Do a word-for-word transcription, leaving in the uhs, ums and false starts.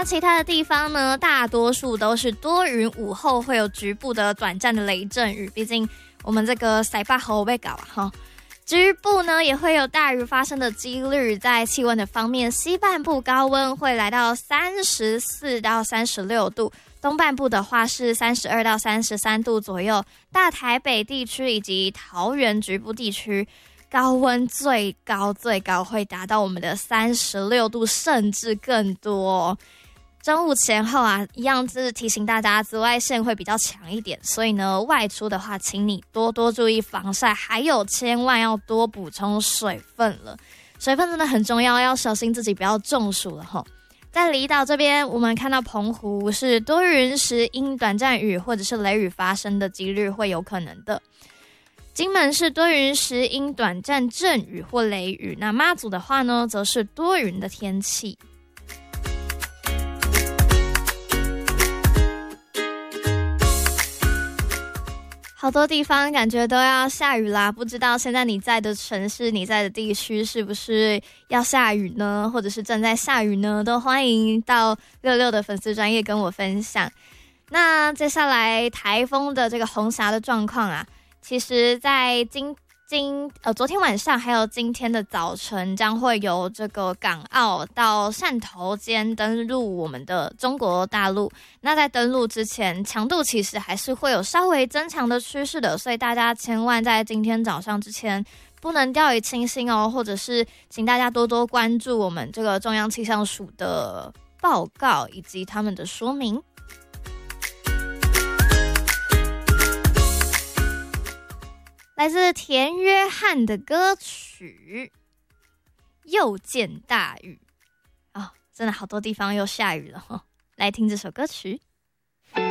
那其他的地方呢，大多数都是多云，午后会有局部的短暂的雷阵雨，毕竟我们这个塞巴河被搞啊哈。局部呢也会有大雨发生的几率。在气温的方面，西半部高温会来到三十四到三十六度，东半部的话是三十二到三十三度左右。大台北地区以及桃园局部地区，高温最高最高会达到我们的三十六度，甚至更多。中午前后啊，一样是提醒大家紫外线会比较强一点，所以呢，外出的话，请你多多注意防晒，还有千万要多补充水分了。水分真的很重要，要小心自己不要中暑了齁。在离岛这边，我们看到澎湖是多云时阴，短暂雨或者是雷雨发生的几率会有可能的。金门是多云时阴，短暂阵雨或雷雨。那妈祖的话呢，则是多云的天气。好多地方感觉都要下雨啦，不知道现在你在的城市、你在的地区是不是要下雨呢？或者是正在下雨呢？都欢迎到六六的粉丝专页跟我分享。那接下来台风的这个红霞的状况啊，其实在今今呃昨天晚上还有今天的早晨，将会由这个港澳到汕头间登陆我们的中国大陆。那在登陆之前，强度其实还是会有稍微增强的趋势的，所以大家千万在今天早上之前不能掉以轻心哦，或者是请大家多多关注我们这个中央气象署的报告以及他们的说明。来自田约翰的歌曲《又见大雨》啊、哦，真的好多地方又下雨了哈，来听这首歌曲。